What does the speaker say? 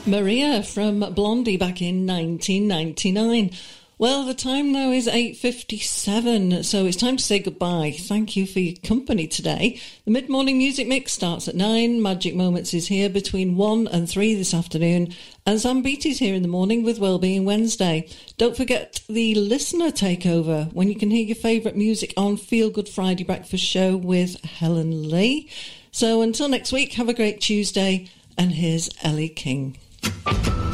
Maria from Blondie back in 1999. Well, the time now is 8:57, so it's time to say goodbye. Thank you for your company today. The mid-morning music mix starts at 9. Magic Moments is here between 1 and 3 this afternoon. And Zambiti's here in the morning with Wellbeing Wednesday. Don't forget the listener takeover, when you can hear your favourite music on Feel Good Friday Breakfast Show with Helen Lee. So until next week, have a great Tuesday. And here's Ellie King.